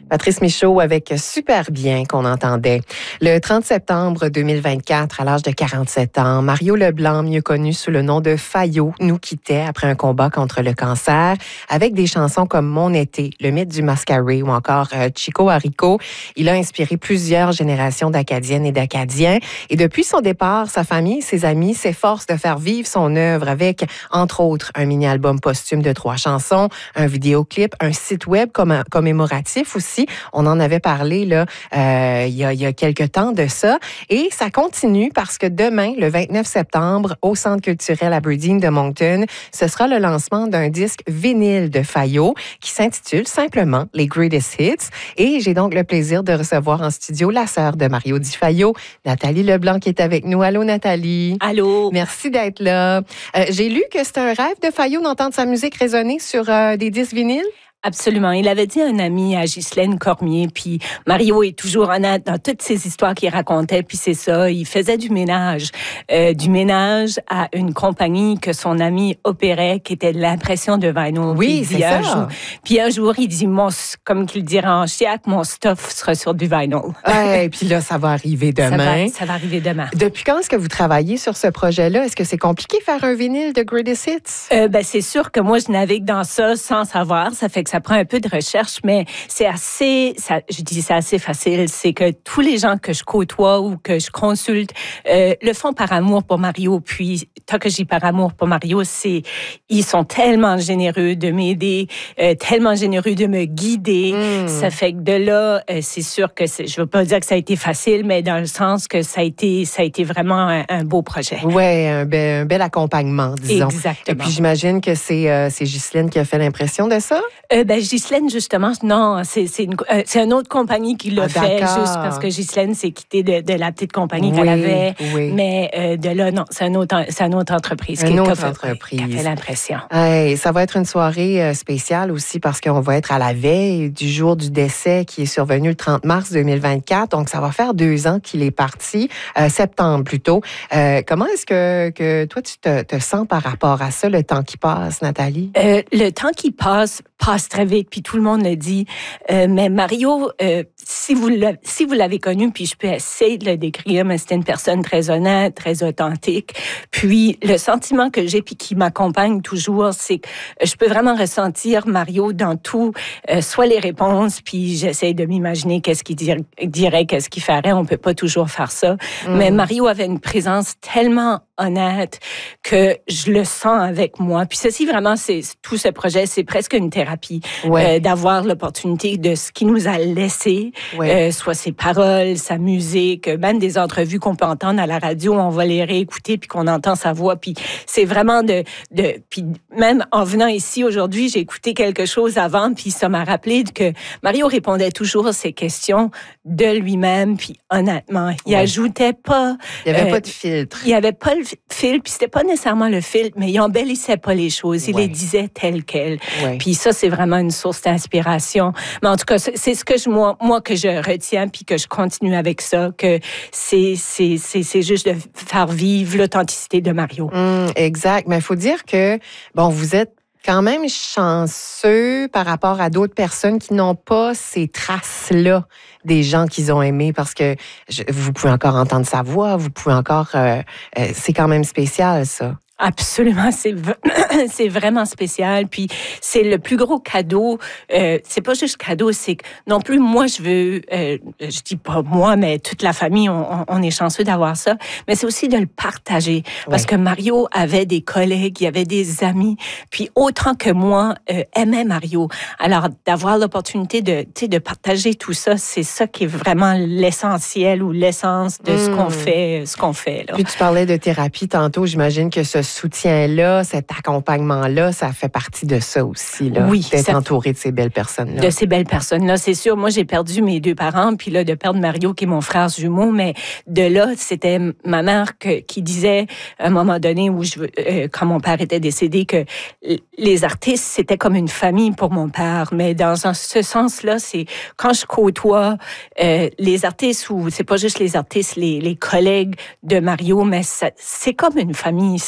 Patrice Michaud avec Super bien qu'on entendait. Le 30 septembre 2024, à l'âge de 47 ans, Mario Leblanc, mieux connu sous le nom de Fayot, nous quittait après un combat contre le cancer avec des chansons comme Mon été, Le mythe du mascaré ou encore Chico Haricot. Il a inspiré plusieurs générations d'Acadiennes et d'Acadiens. Et depuis son départ, sa famille, ses amis s'efforcent de faire vivre son œuvre avec, entre autres, un mini-album posthume de 3 chansons, un vidéoclip, un site web commémoratif aussi. On en avait parlé là, il y a quelques temps de ça. Et ça continue parce que demain, le 29 septembre, au Centre culturel Aberdeen de Moncton, ce sera le lancement d'un disque vinyle de Fayot qui s'intitule simplement Les Greatest Hits. Et j'ai donc le plaisir de recevoir en studio la sœur de Mario Di Fayot, Nathalie Leblanc, qui est avec nous. Allô, Nathalie. Allô. Merci d'être là. J'ai lu que c'est un rêve de Fayot d'entendre sa musique résonner sur des disques vinyles. Absolument. Il avait dit à un ami, à Ghislaine Cormier, puis Mario est toujours honnête dans toutes ces histoires qu'il racontait, puis c'est ça, il faisait du ménage à une compagnie que son ami opérait, qui était l'impression de vinyl. Oui, c'est ça. Puis un jour, il dit, comme qu'il dirait en chiac, mon stuff sera sur du vinyl. Et puis là, ça va arriver demain. Ça va arriver demain. Depuis quand est-ce que vous travaillez sur ce projet-là? Est-ce que c'est compliqué de faire un vinyle de Greatest Hits? C'est sûr que moi, je navigue dans ça sans savoir. Ça fait que ça prend un peu de recherche, mais c'est assez facile. C'est que tous les gens que je côtoie ou que je consulte le font par amour pour Mario. Puis, tant que je dis par amour pour Mario, ils sont tellement généreux de m'aider, tellement généreux de me guider. Ça fait que de là, c'est sûr que je veux pas dire que ça a été facile, mais dans le sens que ça a été vraiment un beau projet. Ouais, un bel accompagnement, disons. Exactement. Et puis, j'imagine que c'est Ghislaine qui a fait l'impression de ça? Ghislaine, justement, non, c'est une autre compagnie qui l'a fait, juste parce que Ghislaine s'est quittée de la petite compagnie qu'elle avait. Oui. Mais de là, non, c'est une autre entreprise qui a fait l'impression. Hey, ça va être une soirée spéciale aussi parce qu'on va être à la veille du jour du décès qui est survenu le 30 mars 2024. Donc, ça va faire 2 ans qu'il est parti, septembre plutôt. Comment est-ce que toi, tu te sens par rapport à ça, le temps qui passe, Nathalie? Le temps qui passe très vite, puis tout le monde le dit. Mais Mario, si vous l'avez connu, puis je peux essayer de le décrire, mais c'était une personne très honnête, très authentique. Puis le sentiment que j'ai, puis qui m'accompagne toujours, c'est que je peux vraiment ressentir Mario dans tout, soit les réponses, puis j'essaie de m'imaginer qu'est-ce qu'il dirait, qu'est-ce qu'il ferait. On peut pas toujours faire ça. Mais Mario avait une présence tellement honnête que je le sens avec moi. Puis ceci, vraiment, tout ce projet, c'est presque une thérapie. D'avoir l'opportunité de ce qu'il nous a laissé, soit ses paroles, sa musique, même des entrevues qu'on peut entendre à la radio, on va les réécouter puis qu'on entend sa voix. Puis c'est vraiment puis même en venant ici aujourd'hui, j'ai écouté quelque chose avant puis ça m'a rappelé que Mario répondait toujours à ses questions de lui-même puis honnêtement. Il ajoutait pas... Il n'y avait pas de filtre. Il n'y avait pas le filtre, puis c'était pas nécessairement le filtre, mais il embellissait pas les choses. Il les disait telles quelles. Puis ça, c'est vraiment une source d'inspiration. Mais en tout cas, c'est ce que moi que je retiens puis que je continue avec ça, que c'est juste de faire vivre l'authenticité de Mario. Exact. Mais il faut dire que, vous êtes quand même chanceux par rapport à d'autres personnes qui n'ont pas ces traces-là des gens qu'ils ont aimés parce que vous pouvez encore entendre sa voix, vous pouvez encore... c'est quand même spécial, ça. Absolument, c'est vraiment spécial. Puis c'est le plus gros cadeau. C'est pas juste cadeau, c'est que non plus moi je veux. Je dis pas moi, mais toute la famille, on est chanceux d'avoir ça. Mais c'est aussi de le partager parce que Mario avait des collègues, il y avait des amis. Puis autant que moi aimait Mario. Alors d'avoir l'opportunité de partager tout ça, c'est ça qui est vraiment l'essentiel ou l'essence de ce qu'on fait là. Puis tu parlais de thérapie tantôt. J'imagine que ce soutien-là, cet accompagnement-là, ça fait partie de ça aussi, là. Oui. D'être entouré de ces belles personnes-là. De ces belles personnes-là, c'est sûr. Moi, j'ai perdu mes 2 parents, puis là, de perdre Mario, qui est mon frère jumeau, mais de là, c'était ma mère qui disait, à un moment donné, quand mon père était décédé, que les artistes, c'était comme une famille pour mon père. Mais dans ce sens-là, c'est quand je côtoie les artistes, ou c'est pas juste les artistes, les collègues de Mario, mais c'est comme une famille.